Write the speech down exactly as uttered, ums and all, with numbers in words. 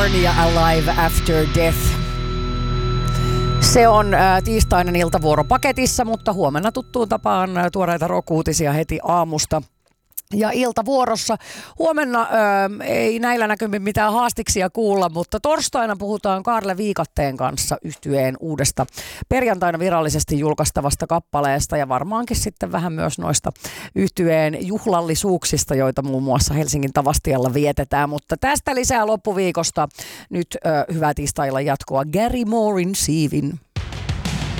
Born ja Alive After Death. Se on ä, tiistainen iltavuoro paketissa, mutta huomenna tuttuun tapaan ä, tuoreita rock-uutisia heti aamusta. Ja iltavuorossa huomenna ö, ei näillä näkymin mitään haastiksia kuulla, mutta torstaina puhutaan Kaarle Viikatteen kanssa yhtyeen uudesta perjantaina virallisesti julkaistavasta kappaleesta ja varmaankin sitten vähän myös noista yhtyeen juhlallisuuksista, joita muun muassa Helsingin Tavastialla vietetään. Mutta tästä lisää loppuviikosta. Nyt ö, hyvää tiistailla jatkoa Gary Moorin Siivin.